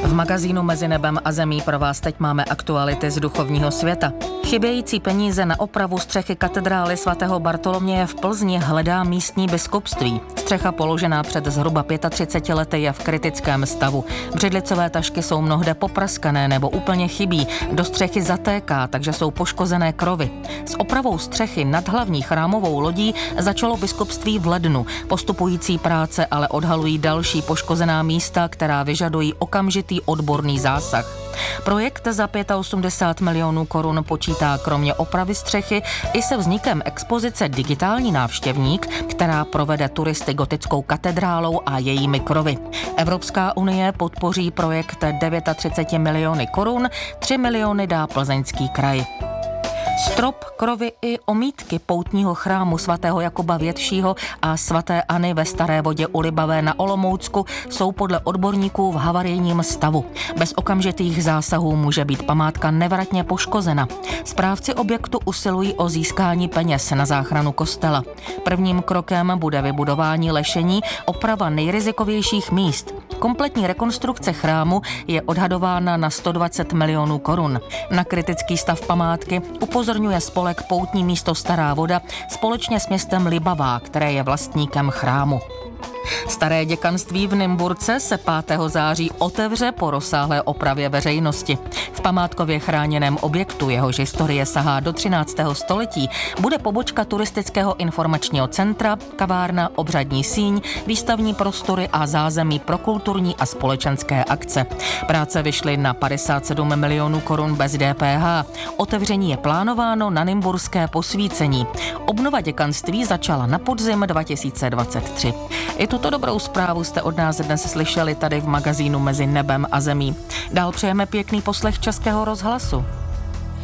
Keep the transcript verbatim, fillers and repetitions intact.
V magazínu Mezi nebem a zemí pro vás teď máme aktuality z duchovního světa. Chybějící peníze na opravu střechy katedrály svatého Bartoloměje v Plzni hledá místní biskupství. Střecha položená před zhruba třiceti pěti lety je v kritickém stavu. Břidlicové tašky jsou mnohde popraskané nebo úplně chybí. Do střechy zatéká, takže jsou poškozené krovy. S opravou střechy nad hlavní chrámovou lodí začalo biskupství v lednu. Postupující práce ale odhalují další poškozená místa, která vyžadují okamžitý odborný zásah. Projekt za osmdesát pět milionů korun počítá kromě opravy střechy i se vznikem expozice Digitální návštěvník, která provede turisty gotickou katedrálou a jejími krovy. Evropská unie podpoří projekt třicet devět miliony korun, tři miliony dá Plzeňský kraj. Strop, krovy i omítky poutního chrámu svatého Jakuba Většího a svaté Anny ve Staré Vodě u Libavé na Olomoucku jsou podle odborníků v havarijním stavu. Bez okamžitých zásahů může být památka nevratně poškozena. Správci objektu usilují o získání peněz na záchranu kostela. Prvním krokem bude vybudování lešení, oprava nejrizikovějších míst. Kompletní rekonstrukce chrámu je odhadována na sto dvacet milionů korun. Na kritický stav památky upozorňuje spolek Poutní místo Stará Voda společně s městem Libavá, které je vlastníkem chrámu. Staré děkanství v Nymburce se pátého září otevře po rozsáhlé opravě veřejnosti. V památkově chráněném objektu, jehož historie sahá do třináctého století, bude pobočka turistického informačního centra, kavárna, obřadní síň, výstavní prostory a zázemí pro kulturní a společenské akce. Práce vyšly na padesát sedm milionů korun bez D P H. Otevření je plánováno na nymburské posvícení. Obnova děkanství začala na podzim dva tisíce dvacet tři. I tuto dobrou zprávu jste od nás dnes slyšeli tady v magazínu Mezi nebem a zemí. Dál přejeme pěkný poslech Českého rozhlasu.